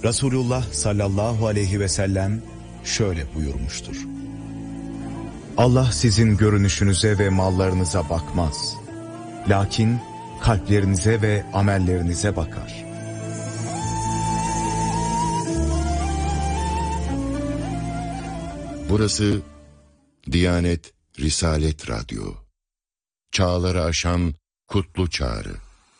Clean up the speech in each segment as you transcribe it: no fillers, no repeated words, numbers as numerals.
Resulullah sallallahu aleyhi ve sellem şöyle buyurmuştur: Allah sizin görünüşünüze ve mallarınıza bakmaz. Lakin kalplerinize ve amellerinize bakar. Burası Diyanet Risalet Radyo. Çağları aşan kutlu çağrı.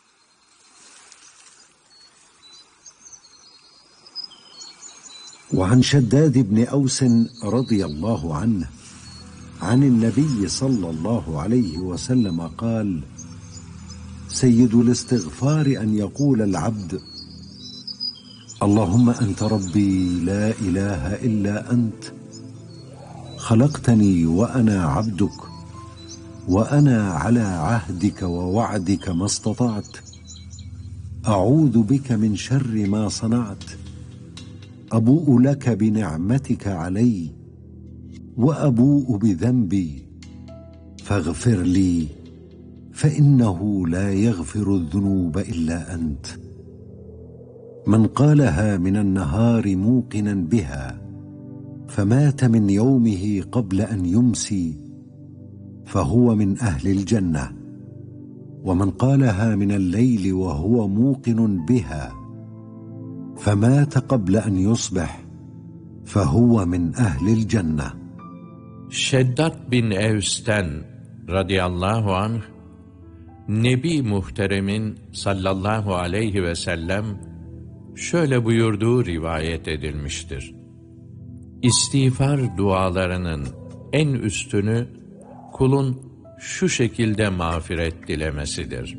وعن شداد بن أوس رضي الله عنه عن النبي صلى الله عليه وسلم قال: سيد الاستغفار أن يقول العبد: اللهم أنت ربي لا إله إلا أنت خلقتني وأنا عبدك وأنا على عهدك ووعدك ما استطعت أعوذ بك من شر ما صنعت أبوء لك بنعمتك علي وأبوء بذنبي فاغفر لي فإنه لا يغفر الذنوب إلا أنت. من قالها من النهار موقنا بها فمات من يومه قبل أن يمسي فهو من أهل الجنة، ومن قالها من الليل وهو موقن بها فمات قبل أن يصبح فهو من أهل الجنة. Şeddat bin Evs'ten radıyallahu anh, Nebi Muhterem'in sallallahu aleyhi ve sellem şöyle buyurduğu rivayet edilmiştir: İstiğfar dualarının en üstünü kulun şu şekilde mağfiret dilemesidir: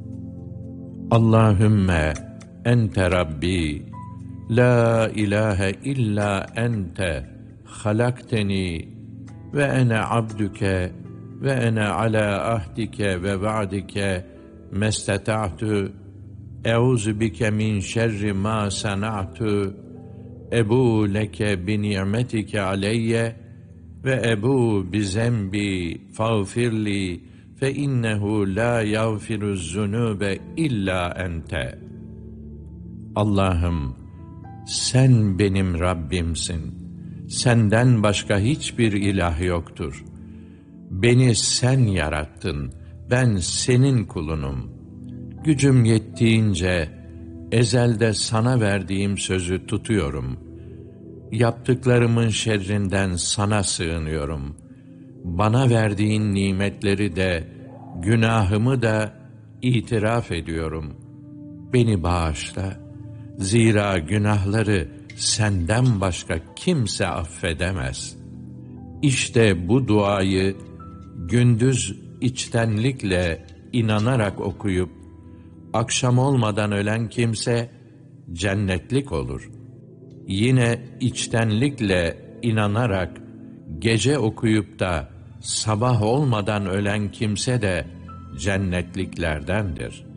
Allahümme ente Rabbi, la ilahe illa ente halakteni ve ene abdüke ve ene ala ahdike ve va'dike mesteta'tu euzu bike min şerri ma sana'tu ebu leke bi ni'metike aleyye ve ebu bi zembi fağfirli fe innehu la yağfiruz zunube illa ente. Allah'ım, sen benim Rabbimsin. Senden başka hiçbir ilah yoktur. Beni sen yarattın. Ben senin kulunum. Gücüm yettiğince ezelde sana verdiğim sözü tutuyorum. Yaptıklarımın şerrinden sana sığınıyorum. Bana verdiğin nimetleri de, günahımı da itiraf ediyorum. Beni bağışla. Zira günahları senden başka kimse affedemez. İşte bu duayı gündüz içtenlikle inanarak okuyup akşam olmadan ölen kimse cennetlik olur. Yine içtenlikle inanarak gece okuyup da sabah olmadan ölen kimse de cennetliklerdendir.